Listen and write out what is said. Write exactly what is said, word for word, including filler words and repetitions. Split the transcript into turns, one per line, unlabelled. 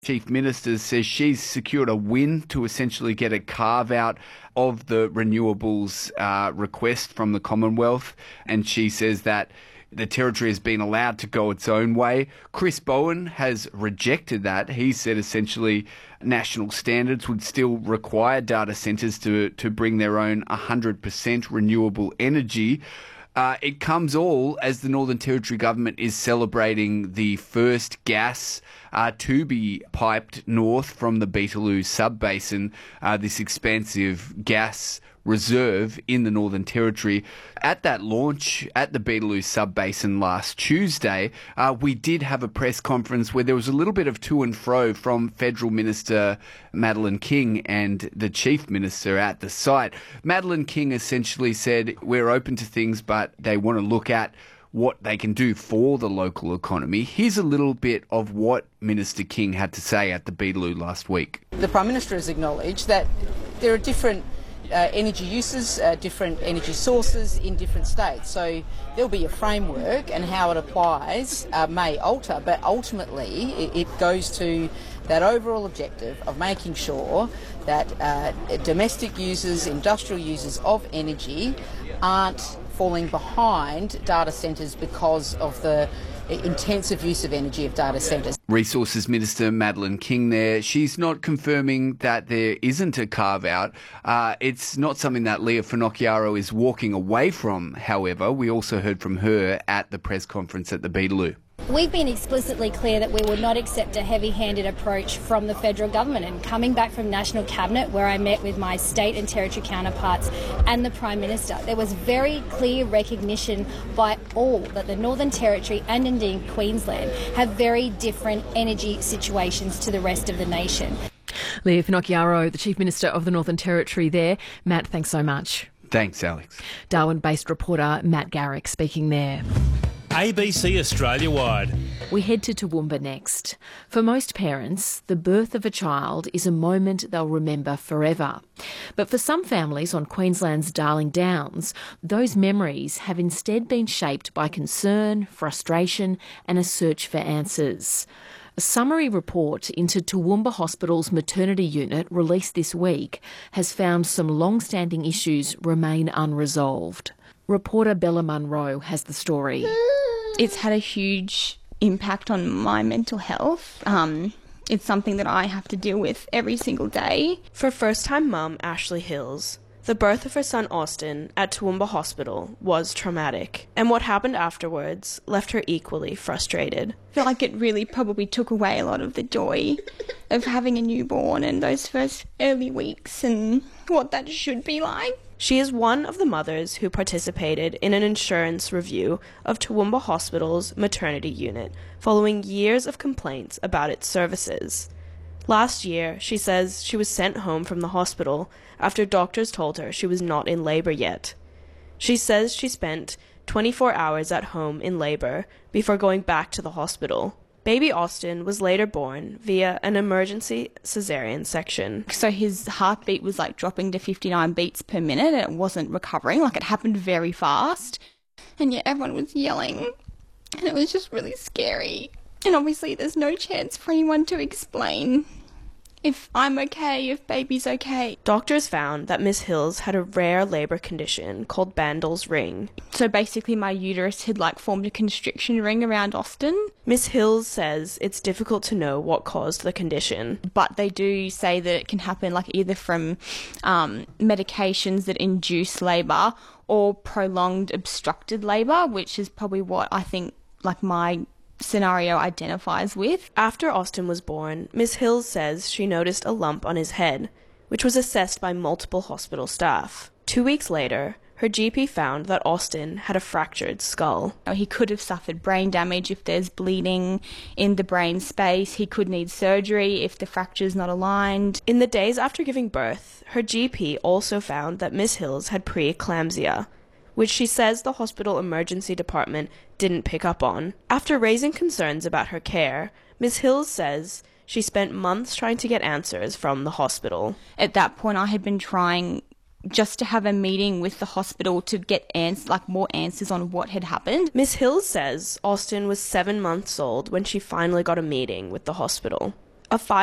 Chief Minister says she's secured a win to essentially get a carve-out of the renewables uh, request from the Commonwealth, and she says that the Territory has been allowed to go its own way. Chris Bowen has rejected that. He said essentially national standards would still require data centres to, to bring their own one hundred percent renewable energy. Uh, it comes all as the Northern Territory government is celebrating the first gas uh, to be piped north from the Beetaloo sub-basin, uh, this expansive gas reserve in the Northern Territory. At that launch at the Beetaloo sub-basin last Tuesday, uh, we did have a press conference where there was a little bit of to and fro from Federal Minister Madeleine King and the Chief Minister at the site. Madeleine King essentially said, we're open to things, but they want to look at what they can do for the local economy. Here's a little bit of what Minister King had to say at the Beetaloo last week.
The Prime Minister has acknowledged that there are different Uh, energy uses, uh, different energy sources in different states. So there'll be a framework, and how it applies uh, may alter, but ultimately it, it goes to that overall objective of making sure that uh, domestic users, industrial users of energy aren't falling behind data centres because of the intensive use of energy of data centres.
Resources Minister Madeleine King there. She's not confirming that there isn't a carve-out. Uh, it's not something that Leah Finocchiaro is walking away from, however. We also heard from her at the press conference at the Beetaloo.
We've been explicitly clear that we would not accept a heavy-handed approach from the federal government, and coming back from National Cabinet, where I met with my state and territory counterparts and the Prime Minister, there was very clear recognition by all that the Northern Territory and indeed Queensland have very different energy situations to the rest of the nation.
Leah Finocchiaro, the Chief Minister of the Northern Territory there. Matt, thanks so much.
Thanks, Alex.
Darwin-based reporter Matt Garrick speaking there.
A B C Australia-wide.
We head to Toowoomba next. For most parents, the birth of a child is a moment they'll remember forever. But for some families on Queensland's Darling Downs, those memories have instead been shaped by concern, frustration and a search for answers. A summary report into Toowoomba Hospital's maternity unit released this week has found some long-standing issues remain unresolved. Reporter Bella Munro has the story.
It's had a huge impact on my mental health. Um, it's something that I have to deal with every single day.
For first-time mum Ashley Hills, the birth of her son Austin at Toowoomba Hospital was traumatic, and what happened afterwards left her equally frustrated.
I feel like it really probably took away a lot of the joy of having a newborn and those first early weeks and what that should be like.
She is one of the mothers who participated in an insurance review of Toowoomba Hospital's maternity unit following years of complaints about its services. Last year, she says she was sent home from the hospital after doctors told her she was not in labour yet. She says she spent twenty-four hours at home in labour before going back to the hospital. Baby Austin was later born via an emergency caesarean section.
So his heartbeat was like dropping to fifty-nine beats per minute and it wasn't recovering, like it happened very fast. And yet everyone was yelling and it was just really scary. And obviously there's no chance for anyone to explain if I'm okay, if baby's okay.
Doctors found that Miss Hills had a rare labour condition called Bandl's ring.
So basically my uterus had like formed a constriction ring around Austin.
Miss Hills says it's difficult to know what caused the condition.
But they do say that it can happen like either from um, medications that induce labour or prolonged obstructed labour, which is probably what I think like my scenario identifies with.
After Austin was born, Miss Hills says she noticed a lump on his head, which was assessed by multiple hospital staff. Two weeks later, her G P found that Austin had a fractured skull.
He could have suffered brain damage if there's bleeding in the brain space. He could need surgery if the fracture's not aligned.
In the days after giving birth, her G P also found that Miss Hills had preeclampsia, which she says the hospital emergency department didn't pick up on. After raising concerns about her care, Miss Hills says she spent months trying to get answers from the hospital.
At that point, I had been trying just to have a meeting with the hospital to get ans- like more answers on what had happened.
Miss Hills says Austin was seven months old when she finally got a meeting with the hospital. a five